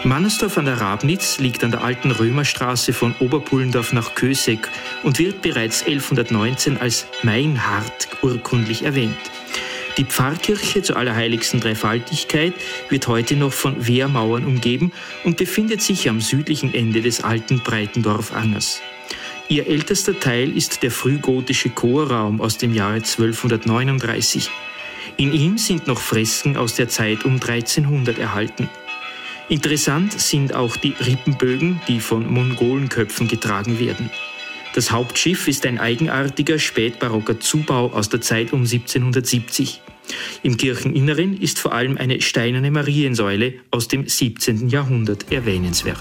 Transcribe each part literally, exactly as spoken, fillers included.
Mannersdorf an der Rabnitz liegt an der alten Römerstraße von Oberpullendorf nach Kösek und wird bereits elfhundertneunzehn als Mainhardt urkundlich erwähnt. Die Pfarrkirche zur Allerheiligsten Dreifaltigkeit wird heute noch von Wehrmauern umgeben und befindet sich am südlichen Ende des alten Breitendorfangers. Ihr ältester Teil ist der frühgotische Chorraum aus dem Jahre zwölfhundertneununddreißig. In ihm sind noch Fresken aus der Zeit um dreizehnhundert erhalten. Interessant sind auch die Rippenbögen, die von Mongolenköpfen getragen werden. Das Hauptschiff ist ein eigenartiger spätbarocker Zubau aus der Zeit um siebzehnhundertsiebzig. Im Kircheninneren ist vor allem eine steinerne Mariensäule aus dem siebzehnten Jahrhundert erwähnenswert.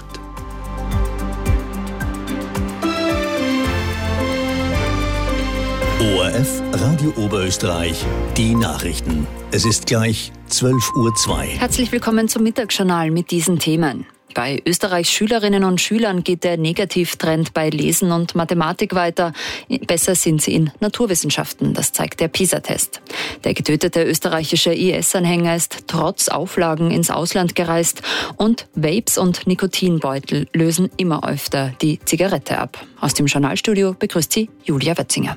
O R F Radio Oberösterreich, die Nachrichten. Es ist gleich zwölf Uhr zwei. Herzlich willkommen zum Mittagsjournal mit diesen Themen. Bei Österreichs Schülerinnen und Schülern geht der Negativtrend bei Lesen und Mathematik weiter. Besser sind sie in Naturwissenschaften, das zeigt der PISA-Test. Der getötete österreichische I S-Anhänger ist trotz Auflagen ins Ausland gereist und Vapes und Nikotinbeutel lösen immer öfter die Zigarette ab. Aus dem Journalstudio begrüßt sie Julia Wötzinger.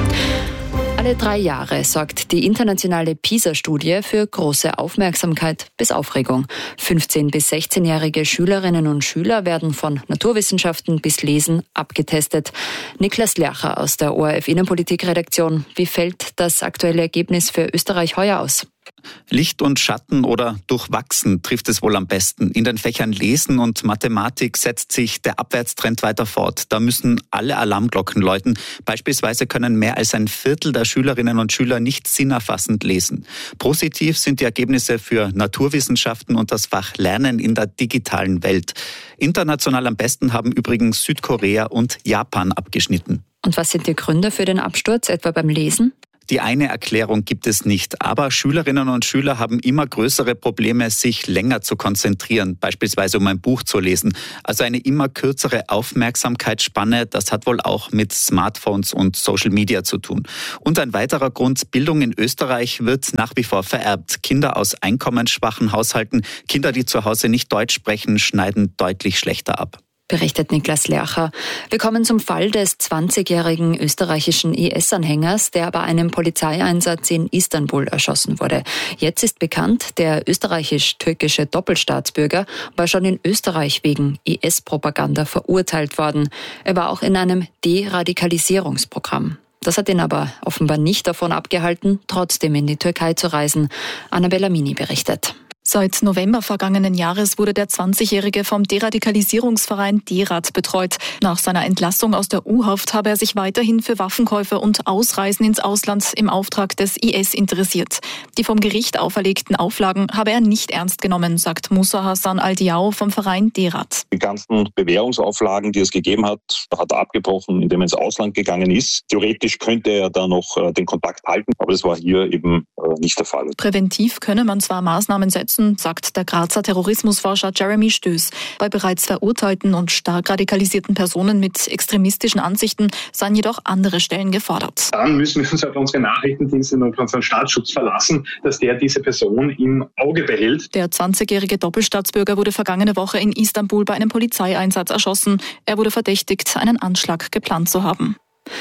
Alle drei Jahre sorgt die internationale PISA-Studie für große Aufmerksamkeit bis Aufregung. fünfzehn- bis sechzehnjährige Schülerinnen und Schüler werden von Naturwissenschaften bis Lesen abgetestet. Niklas Lercher aus der O R F Innenpolitik-Redaktion. Wie fällt das aktuelle Ergebnis für Österreich heuer aus? Licht und Schatten oder durchwachsen trifft es wohl am besten. In den Fächern Lesen und Mathematik setzt sich der Abwärtstrend weiter fort. Da müssen alle Alarmglocken läuten. Beispielsweise können mehr als ein Viertel der Schülerinnen und Schüler nicht sinnerfassend lesen. Positiv sind die Ergebnisse für Naturwissenschaften und das Fach Lernen in der digitalen Welt. International am besten haben übrigens Südkorea und Japan abgeschnitten. Und was sind die Gründe für den Absturz, etwa beim Lesen? Die eine Erklärung gibt es nicht, aber Schülerinnen und Schüler haben immer größere Probleme, sich länger zu konzentrieren, beispielsweise um ein Buch zu lesen. Also eine immer kürzere Aufmerksamkeitsspanne, das hat wohl auch mit Smartphones und Social Media zu tun. Und ein weiterer Grund, Bildung in Österreich wird nach wie vor vererbt. Kinder aus einkommensschwachen Haushalten, Kinder, die zu Hause nicht Deutsch sprechen, schneiden deutlich schlechter ab. Berichtet Niklas Lercher. Wir kommen zum Fall des zwanzigjährigen österreichischen I S-Anhängers, der bei einem Polizeieinsatz in Istanbul erschossen wurde. Jetzt ist bekannt, der österreichisch-türkische Doppelstaatsbürger war schon in Österreich wegen I S-Propaganda verurteilt worden. Er war auch in einem Deradikalisierungsprogramm. Das hat ihn aber offenbar nicht davon abgehalten, trotzdem in die Türkei zu reisen. Annabella Mini berichtet. Seit November vergangenen Jahres wurde der zwanzigjährige vom Deradikalisierungsverein DERAD betreut. Nach seiner Entlassung aus der U-Haft habe er sich weiterhin für Waffenkäufe und Ausreisen ins Ausland im Auftrag des I S interessiert. Die vom Gericht auferlegten Auflagen habe er nicht ernst genommen, sagt Musa Hassan Al-Diao vom Verein DERAD. Die ganzen Bewährungsauflagen, die es gegeben hat, hat er abgebrochen, indem er ins Ausland gegangen ist. Theoretisch könnte er da noch den Kontakt halten, aber das war hier eben nicht der Fall. Präventiv könne man zwar Maßnahmen setzen, sagt der Grazer Terrorismusforscher Jeremy Stöß. Bei bereits verurteilten und stark radikalisierten Personen mit extremistischen Ansichten seien jedoch andere Stellen gefordert. Dann müssen wir uns auf unsere Nachrichtendienste und auf unseren Staatsschutz verlassen, dass der diese Person im Auge behält. Der zwanzigjährige Doppelstaatsbürger wurde vergangene Woche in Istanbul bei einem Polizeieinsatz erschossen. Er wurde verdächtigt, einen Anschlag geplant zu haben.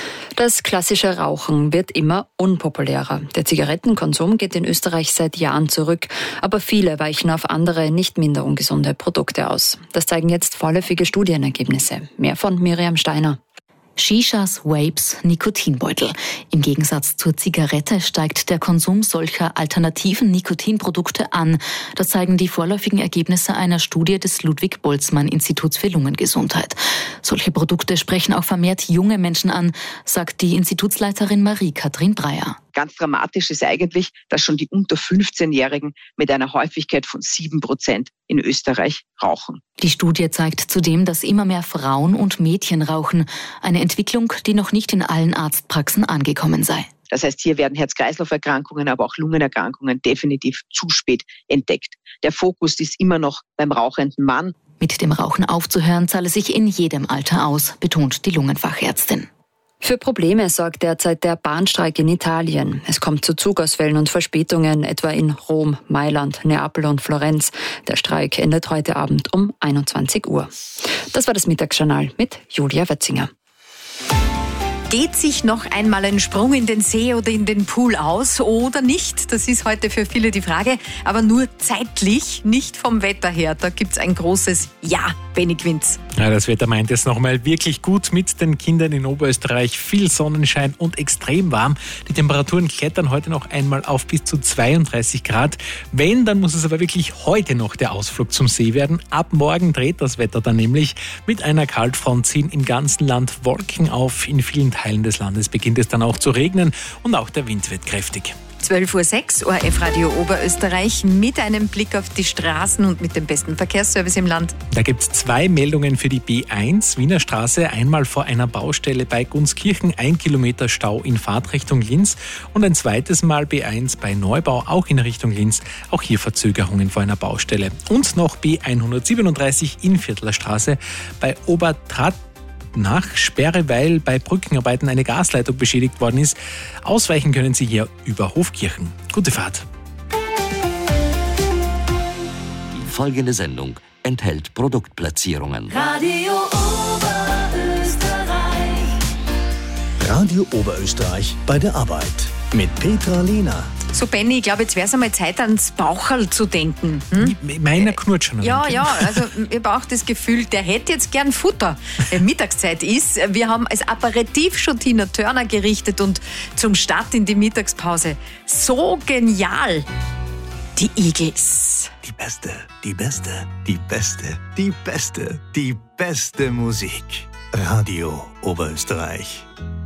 Das klassische Rauchen wird immer unpopulärer. Der Zigarettenkonsum geht in Österreich seit Jahren zurück, aber viele weichen auf andere, nicht minder ungesunde Produkte aus. Das zeigen jetzt vorläufige Studienergebnisse. Mehr von Miriam Steiner. Shishas, Vapes, Nikotinbeutel. Im Gegensatz zur Zigarette steigt der Konsum solcher alternativen Nikotinprodukte an. Das zeigen die vorläufigen Ergebnisse einer Studie des Ludwig-Boltzmann-Instituts für Lungengesundheit. Solche Produkte sprechen auch vermehrt junge Menschen an, sagt die Institutsleiterin Marie-Kathrin Breyer. Ganz dramatisch ist eigentlich, dass schon die unter fünfzehnjährigen mit einer Häufigkeit von sieben Prozent in Österreich rauchen. Die Studie zeigt zudem, dass immer mehr Frauen und Mädchen rauchen. Eine Entwicklung, die noch nicht in allen Arztpraxen angekommen sei. Das heißt, hier werden Herz-Kreislauf-Erkrankungen, aber auch Lungenerkrankungen definitiv zu spät entdeckt. Der Fokus ist immer noch beim rauchenden Mann. Mit dem Rauchen aufzuhören zahle sich in jedem Alter aus, betont die Lungenfachärztin. Für Probleme sorgt derzeit der Bahnstreik in Italien. Es kommt zu Zugausfällen und Verspätungen, etwa in Rom, Mailand, Neapel und Florenz. Der Streik endet heute Abend um einundzwanzig Uhr. Das war das Mittagsjournal mit Julia Wetzinger. Geht sich noch einmal ein Sprung in den See oder in den Pool aus oder nicht? Das ist heute für viele die Frage, aber nur zeitlich, nicht vom Wetter her. Da gibt's ein großes Ja, Benny Quinz. Ja, das Wetter meint es nochmal wirklich gut mit den Kindern in Oberösterreich. Viel Sonnenschein und extrem warm. Die Temperaturen klettern heute noch einmal auf bis zu zweiunddreißig Grad. Wenn, dann muss es aber wirklich heute noch der Ausflug zum See werden. Ab morgen dreht das Wetter dann nämlich. Mit einer Kaltfront ziehen im ganzen Land Wolken auf. In vielen Teilen des Landes beginnt es dann auch zu regnen und auch der Wind wird kräftig. zwölf Uhr sechs, O R F-Radio Oberösterreich mit einem Blick auf die Straßen und mit dem besten Verkehrsservice im Land. Da gibt es zwei Meldungen für die B eins, Wiener Straße, einmal vor einer Baustelle bei Gunskirchen, ein Kilometer Stau in Fahrtrichtung Linz und ein zweites Mal B eins bei Neubau, auch in Richtung Linz, auch hier Verzögerungen vor einer Baustelle. Und noch B hundertsiebenunddreißig in Viertler Straße bei Obertrat nach Sperre, weil bei Brückenarbeiten eine Gasleitung beschädigt worden ist. Ausweichen können Sie hier über Hofkirchen. Gute Fahrt. Die folgende Sendung enthält Produktplatzierungen. Radio Oberösterreich. Radio Oberösterreich bei der Arbeit mit Petra Lehner. So Benni, ich glaube, jetzt wäre es einmal Zeit, ans Baucherl zu denken. Hm? Meiner knurrt schon. Ja, ja, also ich habe auch das Gefühl, der hätte jetzt gern Futter. Wenn Mittagszeit ist, wir haben als Aperitif schon Tina Turner gerichtet und zum Start in die Mittagspause. So genial. Die Eagles. Die beste, die beste, die beste, die beste, die beste Musik. Radio Oberösterreich.